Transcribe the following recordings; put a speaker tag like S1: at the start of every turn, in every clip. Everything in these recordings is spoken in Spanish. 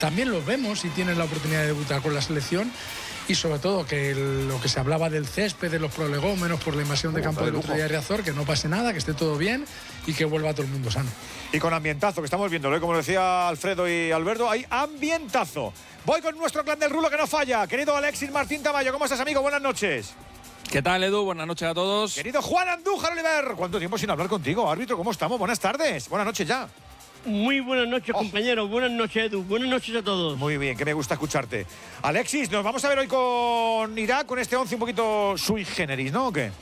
S1: también los vemos y tienen la oportunidad de debutar con la selección. Y sobre todo que lo que se hablaba del césped, de los prolegómenos por la invasión de campo del otro día de Riazor, que no pase nada, que esté todo bien y que vuelva todo el mundo sano.
S2: Y con ambientazo, que estamos viéndolo, como decía Alfredo y Alberto, hay ambientazo. Voy con nuestro clan del rulo que no falla. Querido Alexis Martín Tamayo, ¿cómo estás, amigo? Buenas noches.
S3: ¿Qué tal, Edu? Buenas noches a todos.
S2: Querido Juan Andújar Oliver, ¿cuánto tiempo sin hablar contigo, árbitro? ¿Cómo estamos? Buenas tardes. Buenas noches ya.
S4: Muy buenas noches, compañeros. Buenas noches, Edu. Buenas noches a todos.
S2: Muy bien, que me gusta escucharte. Alexis, nos vamos a ver hoy con Irak, con este 11 un poquito sui generis, ¿no? ¿O qué?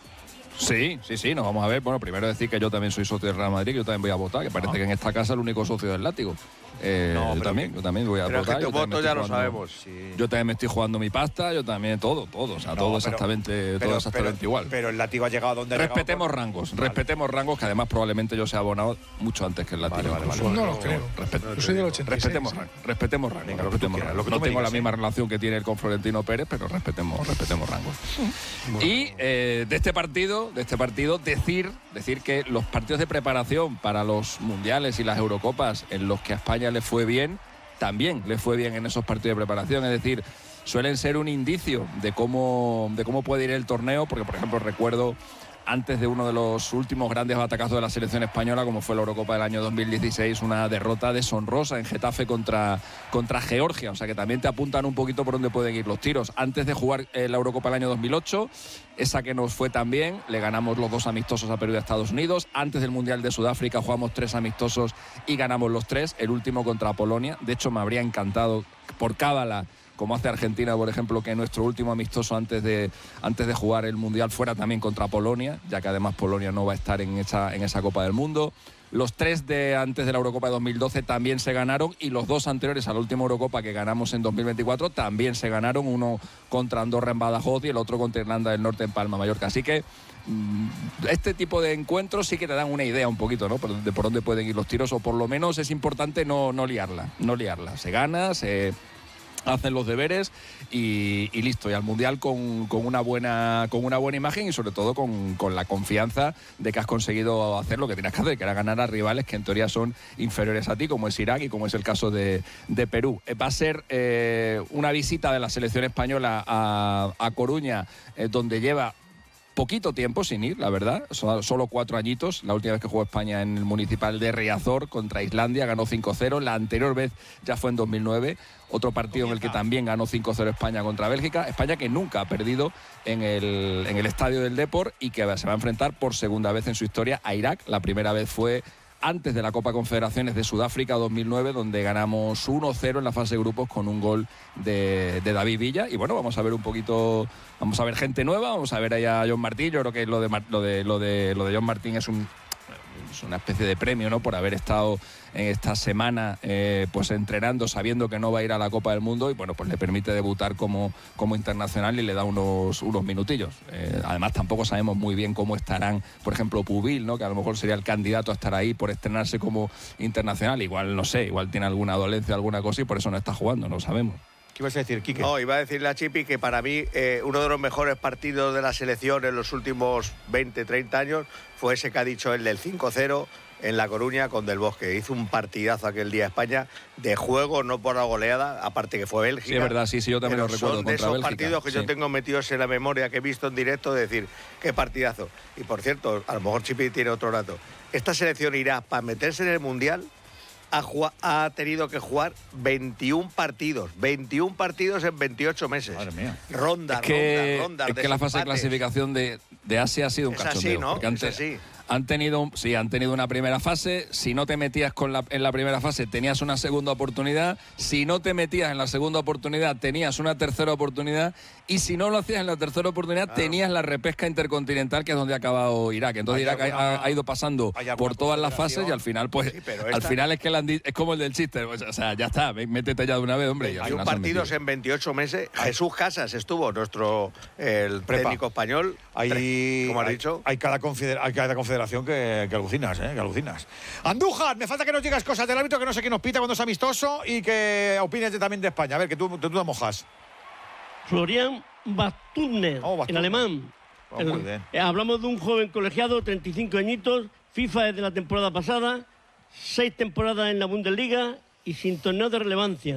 S3: Sí, nos vamos a ver. Bueno, primero decir que yo también soy socio del Real Madrid, que yo también voy a votar, que parece que en esta casa el único socio del látigo. Yo también voy a votar.
S5: Pero tu voto ya lo sabemos. Sí.
S3: Yo también me estoy jugando mi pasta, yo también todo. O sea, todo exactamente igual.
S2: Pero el látigo ha llegado a donde ha llegado.
S3: Respetemos rangos, que además probablemente yo sea abonado mucho antes que el látigo.
S1: Vale. No lo creo. Yo soy del 86.
S3: Respetemos rangos. No tengo la misma relación que tiene él con Florentino Pérez, pero respetemos rangos. Y de este partido decir que los partidos de preparación para los mundiales y las Eurocopas en los que a España le fue bien, también le fue bien en esos partidos de preparación, es decir, suelen ser un indicio de cómo puede ir el torneo, porque por ejemplo recuerdo antes de uno de los últimos grandes batacazos de la selección española, como fue la Eurocopa del año 2016, una derrota deshonrosa en Getafe contra Georgia, o sea que también te apuntan un poquito por dónde pueden ir los tiros. Antes de jugar la Eurocopa del año 2008, esa que nos fue tan bien, le ganamos los 2 amistosos a Perú y a Estados Unidos. Antes del Mundial de Sudáfrica jugamos 3 amistosos y ganamos los 3, el último contra Polonia. De hecho, me habría encantado, por cábala, como hace Argentina, por ejemplo, que nuestro último amistoso antes de jugar el Mundial fuera también contra Polonia, ya que además Polonia no va a estar en esa Copa del Mundo. Los 3 de antes de la Eurocopa de 2012 también se ganaron, y los 2 anteriores a la última Eurocopa que ganamos en 2024 también se ganaron, uno contra Andorra en Badajoz y el otro contra Irlanda del Norte en Palma, Mallorca. Así que este tipo de encuentros sí que te dan una idea un poquito, ¿no?, de por dónde pueden ir los tiros, o por lo menos es importante no liarla. Se gana, se hacen los deberes y listo, y al Mundial con una buena imagen, y sobre todo con la confianza de que has conseguido hacer lo que tienes que hacer, que era ganar a rivales que en teoría son inferiores a ti, como es Irak y como es el caso de Perú. Va a ser una visita de la selección española a Coruña, donde lleva poquito tiempo sin ir, la verdad, solo 4 añitos. La última vez que jugó España en el Municipal de Riazor contra Islandia ganó 5-0, la anterior vez ya fue en 2009, otro partido en el que también ganó 5-0 España contra Bélgica. España que nunca ha perdido en el estadio del Depor, y que se va a enfrentar por segunda vez en su historia a Irak. La primera vez fue antes de la Copa Confederaciones de Sudáfrica 2009, donde ganamos 1-0 en la fase de grupos con un gol de David Villa. Y bueno, vamos a ver un poquito, vamos a ver gente nueva, vamos a ver ahí a John Martín. Yo creo que lo de John Martín es una especie de premio, ¿no?, por haber estado en esta semana pues entrenando, sabiendo que no va a ir a la Copa del Mundo, y bueno, pues le permite debutar como internacional y le da unos minutillos. Además tampoco sabemos muy bien cómo estarán, por ejemplo, Pubil, ¿no?, que a lo mejor sería el candidato a estar ahí por estrenarse como internacional. Igual, no sé, igual tiene alguna dolencia, alguna cosa, y por eso no está jugando, no sabemos.
S2: ¿Qué ibas a decir, Quique?
S5: No, iba a decirle a Chipi que para mí uno de los mejores partidos de la selección en los últimos 20, 30 años fue ese que ha dicho él del 5-0 en La Coruña con Del Bosque. Hizo un partidazo aquel día España, de juego, no por la goleada, aparte que fue Bélgica.
S3: Sí, es verdad, sí, yo también lo recuerdo.
S5: Son de esos
S3: Bélgica,
S5: partidos que yo tengo metidos en la memoria, que he visto en directo, de decir, qué partidazo. Y por cierto, a lo mejor Chipi tiene otro dato. Esta selección irá, para meterse en el Mundial, ha tenido que jugar 21 partidos en 28 meses.
S2: Madre mía.
S5: Ronda.
S3: Es que la fase de clasificación de Asia ha sido un cachondeo.
S5: Así, ¿no?
S3: Porque antes,
S5: es así.
S3: Han tenido una primera fase. Si no te metías en la primera fase, tenías una segunda oportunidad. Si no te metías en la segunda oportunidad, tenías una tercera oportunidad. Y si no lo hacías en la tercera oportunidad, tenías la repesca intercontinental, que es donde ha acabado Irak. Entonces Irak ha ido pasando por todas las fases, y al final, pues, sí, al final es que es como el del chiste. O sea, ya está, métete ya de una vez, hombre. Y
S5: hay un partido en 28 meses. Jesús Casas estuvo, el técnico español. Como has dicho.
S2: Hay cada confederación que alucinas, que alucinas. Andújar, me falta que nos digas cosas del árbitro, que no sé quién nos pita cuando es amistoso, y que opines también de España. A ver, que tú te mojas.
S4: Florian Basturner, en alemán.
S2: Muy bien.
S4: Hablamos de un joven colegiado, 35 añitos, FIFA desde la temporada pasada, 6 temporadas en la Bundesliga y sin torneo de relevancia.